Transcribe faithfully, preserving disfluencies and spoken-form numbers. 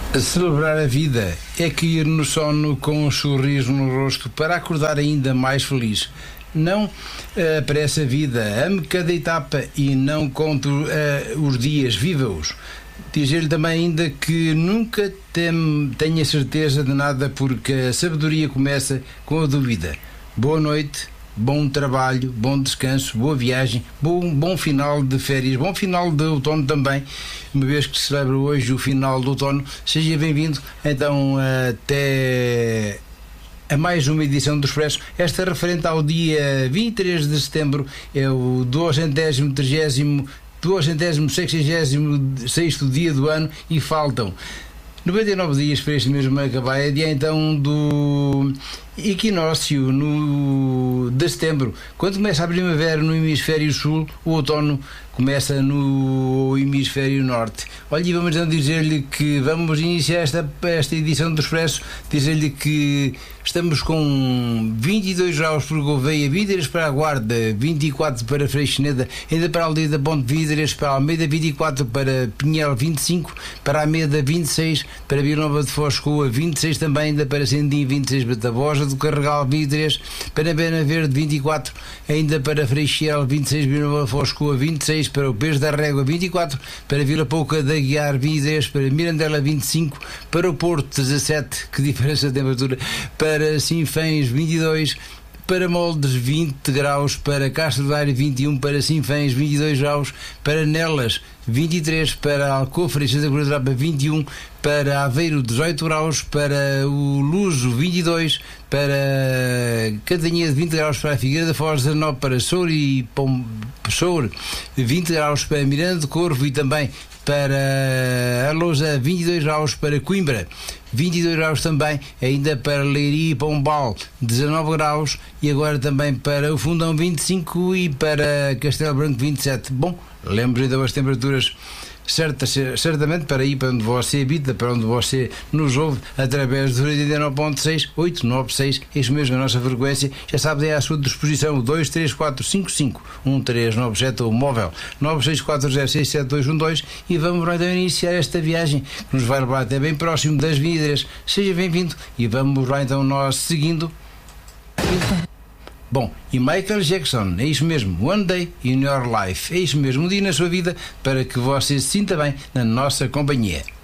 Celebrar a vida é cair no sono com um sorriso no rosto para acordar ainda mais feliz. Não uh, apresse a vida, ame cada etapa e não conte uh, os dias, viva-os. Dizer-lhe também ainda que nunca tem, tenha certeza de nada, porque a sabedoria começa com a dúvida. Boa noite, bom trabalho, bom descanso, boa viagem, bom, bom final de férias, bom final de outono também, uma vez que se celebra hoje o final do outono. Seja bem-vindo então até a mais uma edição do Expresso, esta referente ao dia vinte e três de setembro, é o duocentésimo, trigésimo, duocentésimo, sexagésimo sexto dia do ano e faltam noventa e nove dias para este mesmo acabar. É dia então do equinócio no, de setembro, quando começa a primavera no hemisfério sul, o outono começa no hemisfério norte. Olha, e vamos então dizer-lhe que vamos iniciar esta, esta edição do Expresso, dizer-lhe que estamos com vinte e dois graus para Gouveia, vinte e três para a Guarda, vinte e quatro para Freixeneda, ainda para a aldeia da Ponte Vidres, para a Almeida vinte e quatro, para Pinhel vinte e cinco, para a Almeida vinte e seis, para Vila Nova de Foscoa vinte e seis também, ainda para Sendim vinte e seis, para Tabosa do Carregal vinte e três, para Bena Verde vinte e quatro, ainda para Freixel vinte e seis, Vila Nova de Foscoa vinte e seis, para o Peixe da Régua vinte e quatro, para Vila Pouca da Guiar vinte e três, para Mirandela vinte e cinco, para o Porto dezassete, que diferença de temperatura, para Sinfãs vinte e dois, para Moldes vinte graus, para Castro Daire vinte e um, para Sinfãs vinte e dois graus, para Nelas vinte e três, para Alcofre e Santa Cruz da Rapa vinte e um, para Aveiro dezoito graus, para o Luso vinte e dois, para Cantanhede vinte graus, para a Figueira da Foz dezanove, para Soure e Pom... Soure vinte graus, para Miranda de Corvo e também para a Lousa vinte e dois graus, para Coimbra vinte e dois graus também, ainda para Leiria e Pombal dezanove graus, e agora também para o Fundão vinte e cinco e para Castelo Branco vinte e sete. Bom, lembro ainda as temperaturas certas, certamente para ir para onde você habita, para onde você nos ouve, através do oitenta e nove ponto seis, oito nove seis, isso mesmo, a nossa frequência, já sabe, é à sua disposição, dois três quatro cinco cinco um três nove sete, o móvel nove seis quatro zero seis sete dois um dois, e vamos então iniciar esta viagem que nos vai levar até bem próximo das Vidres. Seja bem-vindo e vamos lá então nós seguindo. Bom, e Michael Jackson, é isso mesmo, One Day in Your Life, é isso mesmo, um dia na sua vida, para que você se sinta bem na nossa companhia.